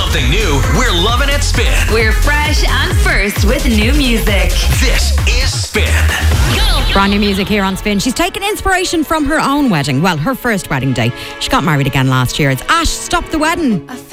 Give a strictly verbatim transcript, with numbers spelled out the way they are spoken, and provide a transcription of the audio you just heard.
something new, we're loving it Spin. We're fresh and first with new music. This is Spin. Go! Brand new music here on Spin. She's taken inspiration from her own wedding. Well, her first wedding day. She got married again last year. It's Ash, Stop the Wedding.